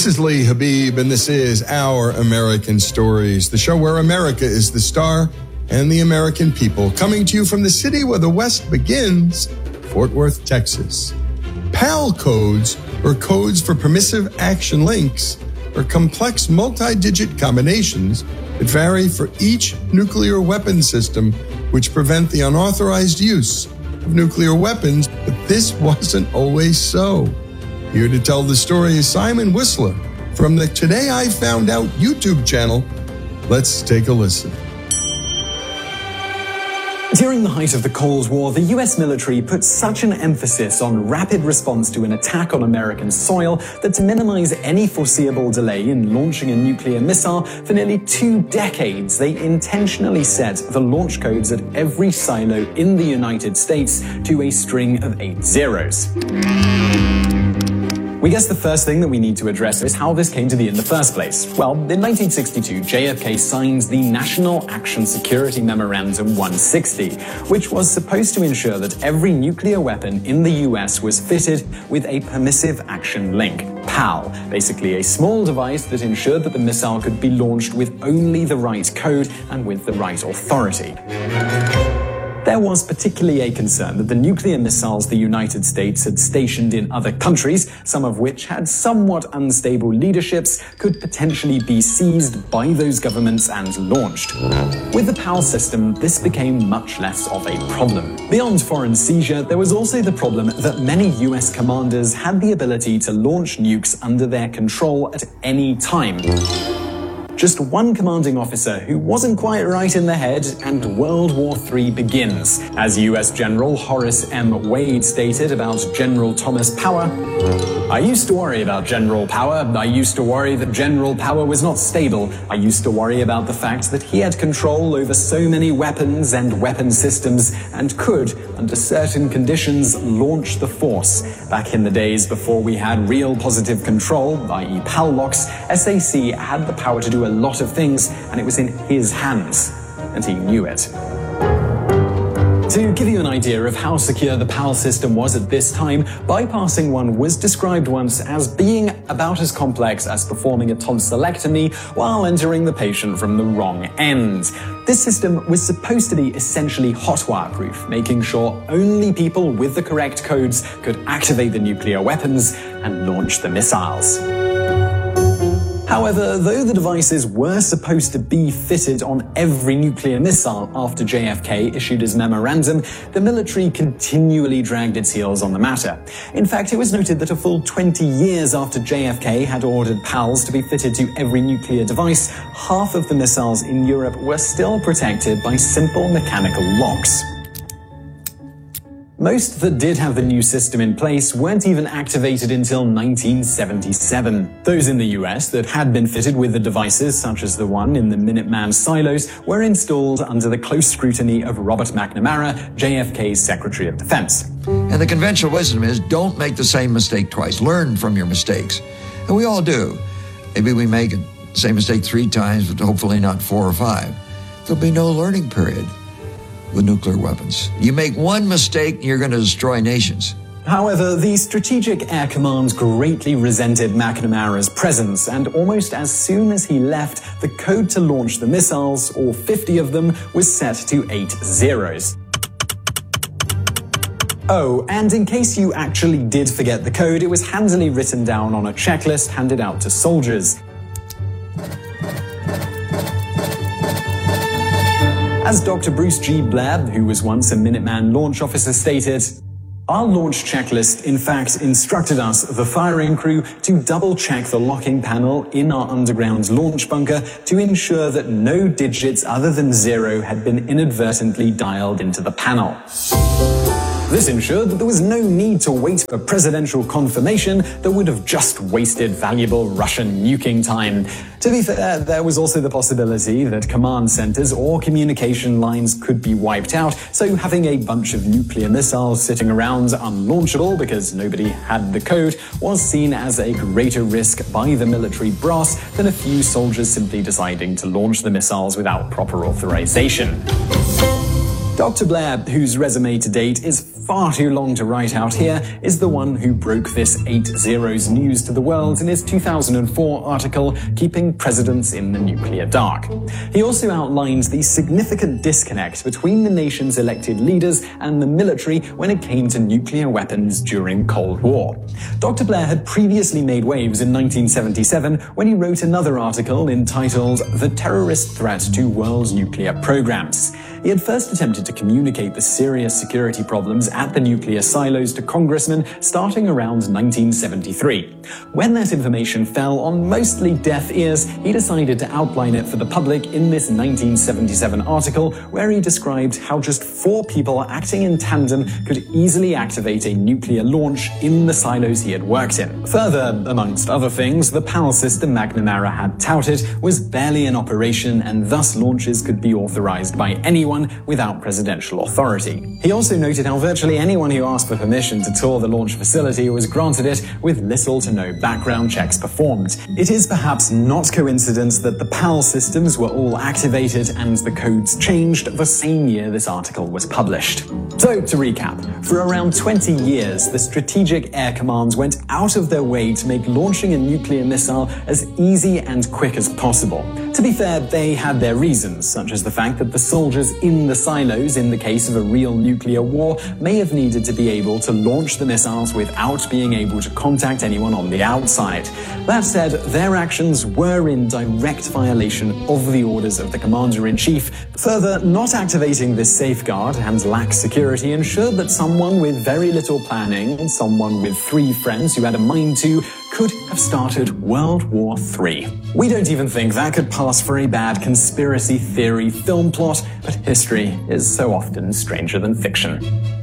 is Lee Habib, and this is Our American Stories, the show where America is the star and the American people, coming to you from the city where the West begins, Fort Worth, Texas. PAL codes, or codes for permissive action links, are complex multi-digit combinations that vary for each nuclear weapon system, which prevent the unauthorized use of nuclear weapons, but this wasn't always so. Here to tell the story is Simon Whistler from the Today I Found Out YouTube channel. Let's take a listen. During the height of the Cold War, the US military put such an emphasis on rapid response to an attack on American soil that to minimize any foreseeable delay in launching a nuclear missile, for nearly 2 decades, they intentionally set the launch codes at every silo in the United States to a string of 8 zeros. We guess the first thing that we need to address is how this came to be in the first place. Well, in 1962, JFK signed the National Action Security Memorandum 160, which was supposed to ensure that every nuclear weapon in the US was fitted with a permissive action link, PAL, basically a small device that ensured that the missile could be launched with only the right code and with the right authority. There was particularly a concern that the nuclear missiles the United States had stationed in other countries, some of which had somewhat unstable leaderships, could potentially be seized by those governments and launched. With the PAL system, this became much less of a problem. Beyond foreign seizure, there was also the problem that many US commanders had the ability to launch nukes under their control at any time. Just one commanding officer who wasn't quite right in the head, and World War III begins. As US General Horace M. Wade stated about General Thomas Power, "I used to worry about General Power. I used to worry that General Power was not stable. I used to worry about the fact that he had control over so many weapons and weapon systems and could, under certain conditions, launch the force. Back in the days before we had real positive control, i.e. PAL locks, SAC had the power to do a lot of things, and it was in his hands, and he knew it." To give you an idea of how secure the PAL system was at this time, bypassing one was described once as being about as complex as performing a tonsillectomy while entering the patient from the wrong end. This system was supposed to be essentially hot-wire-proof, making sure only people with the correct codes could activate the nuclear weapons and launch the missiles. However, though the devices were supposed to be fitted on every nuclear missile after JFK issued his memorandum, the military continually dragged its heels on the matter. In fact, it was noted that a full 20 years after JFK had ordered PALs to be fitted to every nuclear device, half of the missiles in Europe were still protected by simple mechanical locks. Most that did have the new system in place weren't even activated until 1977. Those in the US that had been fitted with the devices, such as the one in the Minuteman silos, were installed under the close scrutiny of Robert McNamara, JFK's Secretary of Defense. And the conventional wisdom is don't make the same mistake twice. Learn from your mistakes. And we all do. Maybe we make the same mistake 3 times, but hopefully not 4 or 5. There'll be no learning period with nuclear weapons. You make one mistake, and you're going to destroy nations. However, the Strategic Air Command greatly resented McNamara's presence, and almost as soon as he left, the code to launch the missiles, all 50 of them, was set to 8 zeros. Oh, and in case you actually did forget the code, it was handily written down on a checklist handed out to soldiers. As Dr. Bruce G. Blair, who was once a Minuteman launch officer, stated, "Our launch checklist, in fact, instructed us, the firing crew, to double-check the locking panel in our underground launch bunker to ensure that no digits other than 0 had been inadvertently dialed into the panel." This ensured that there was no need to wait for presidential confirmation that would have just wasted valuable Russian nuking time. To be fair, there was also the possibility that command centers or communication lines could be wiped out, so having a bunch of nuclear missiles sitting around unlaunchable because nobody had the code was seen as a greater risk by the military brass than a few soldiers simply deciding to launch the missiles without proper authorization. Dr. Blair, whose resume to date is far too long to write out here, is the one who broke this 8-0 news to the world in his 2004 article, Keeping Presidents in the Nuclear Dark. He also outlined the significant disconnect between the nation's elected leaders and the military when it came to nuclear weapons during Cold War. Dr. Blair had previously made waves in 1977 when he wrote another article entitled The Terrorist Threat to World Nuclear Programs. He had first attempted to communicate the serious security problems at the nuclear silos to congressmen starting around 1973. When that information fell on mostly deaf ears, he decided to outline it for the public in this 1977 article, where he described how just 4 people acting in tandem could easily activate a nuclear launch in the silos he had worked in. Further, amongst other things, the PAL system McNamara had touted was barely in operation, and thus launches could be authorized by anyone without presidential authority. He also noted how virtually anyone who asked for permission to tour the launch facility was granted it with little to no background checks performed. It is perhaps not coincidence that the PAL systems were all activated and the codes changed the same year this article was published. So, to recap, for around 20 years, the Strategic Air Commands went out of their way to make launching a nuclear missile as easy and quick as possible. To be fair, they had their reasons, such as the fact that the soldiers in the silos, in the case of a real nuclear war, may have needed to be able to launch the missiles without being able to contact anyone on the outside. That said, their actions were in direct violation of the orders of the Commander-in-Chief. Further, not activating this safeguard and lax security ensured that someone with very little planning, someone with 3 friends who had a mind to, could have started World War III. We don't even think that could pass for a bad conspiracy theory film plot, but history is so often stranger than fiction.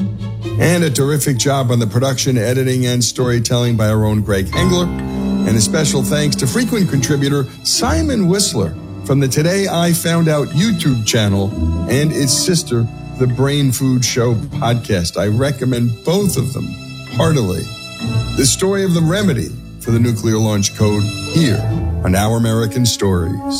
And a terrific job on the production, editing, and storytelling by our own Greg Hengler. And a special thanks to frequent contributor Simon Whistler from the Today I Found Out YouTube channel and its sister, the Brain Food Show podcast. I recommend both of them heartily. The story of the remedy for the nuclear launch code here on Our American Stories.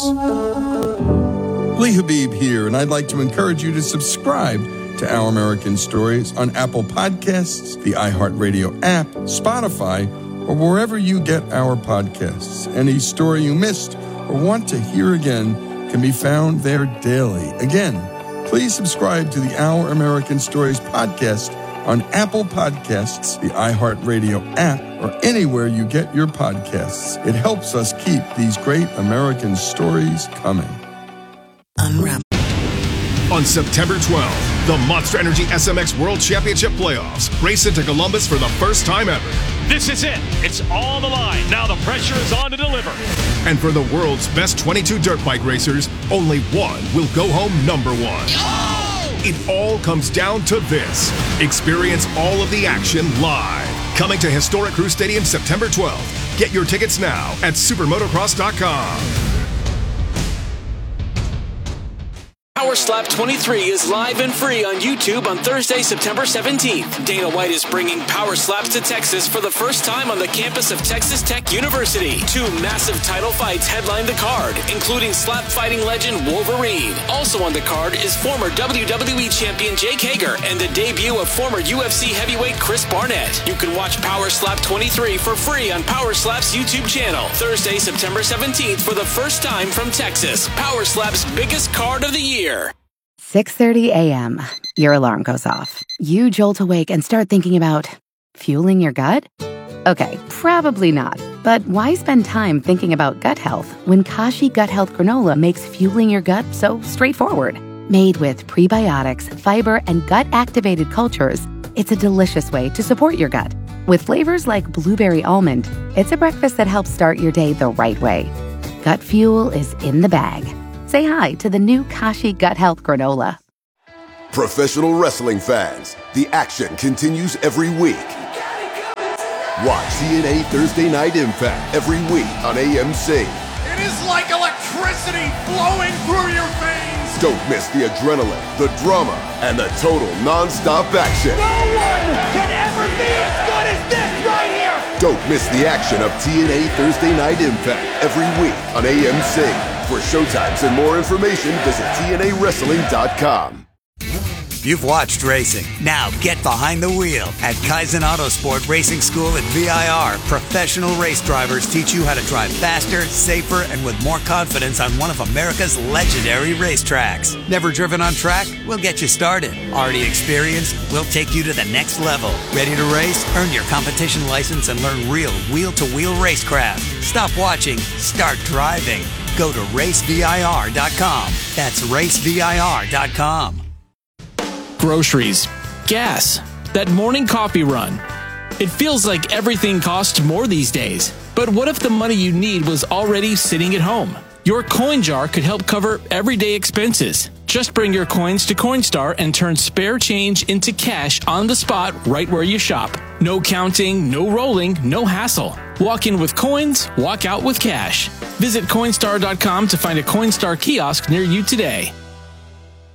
Lee Habib here, and I'd like to encourage you to subscribe to Our American Stories on Apple Podcasts, the iHeartRadio app, Spotify, or wherever you get our podcasts. Any story you missed or want to hear again can be found there daily. Again, please subscribe to the Our American Stories podcast on Apple Podcasts, the iHeartRadio app, or anywhere you get your podcasts. It helps us keep these great American stories coming. Unwrap. On September 12th, the Monster Energy SMX World Championship Playoffs race into Columbus for the first time ever. This is it. It's all the line. Now the pressure is on to deliver. And for the world's best 22 dirt bike racers, only one will go home number 1. It all comes down to this. Experience all of the action live. Coming to Historic Crew Stadium September 12th. Get your tickets now at supermotocross.com. Power Slap 23 is live and free on YouTube on Thursday, September 17th. Dana White is bringing Power Slaps to Texas for the first time on the campus of Texas Tech University. 2 massive title fights headline the card, including slap fighting legend Wolverine. Also on the card is former WWE champion Jake Hager and the debut of former UFC heavyweight Chris Barnett. You can watch Power Slap 23 for free on Power Slap's YouTube channel. Thursday, September 17th for the first time from Texas. Power Slap's biggest card of the year. 6:30 a.m. Your alarm goes off. You jolt awake and start thinking about fueling your gut? Okay, probably not. But why spend time thinking about gut health when Kashi Gut Health Granola makes fueling your gut so straightforward? Made with prebiotics, fiber, and gut-activated cultures, it's a delicious way to support your gut. With flavors like blueberry almond, it's a breakfast that helps start your day the right way. Gut fuel is in the bag. Say hi to the new Kashi Gut Health Granola. Professional wrestling fans, the action continues every week. Watch TNA Thursday Night Impact every week on AMC. It is like electricity flowing through your veins. Don't miss the adrenaline, the drama, and the total non-stop action. No one can ever be as good as this right here. Don't miss the action of TNA Thursday Night Impact every week on AMC. For showtimes and more information, visit TNAWrestling.com. You've watched racing. Now get behind the wheel at Kaizen Autosport Racing School at VIR. Professional race drivers teach you how to drive faster, safer, and with more confidence on one of America's legendary racetracks. Never driven on track? We'll get you started. Already experienced? We'll take you to the next level. Ready to race? Earn your competition license and learn real wheel-to-wheel racecraft. Stop watching. Start driving. Go to racevir.com. That's racevir.com. Groceries, gas, that morning coffee run. It feels like everything costs more these days. But what if the money you need was already sitting at home? Your coin jar could help cover everyday expenses. Just bring your coins to Coinstar and turn spare change into cash on the spot right where you shop. No counting, no rolling, no hassle. Walk in with coins, walk out with cash. Visit Coinstar.com to find a Coinstar kiosk near you today.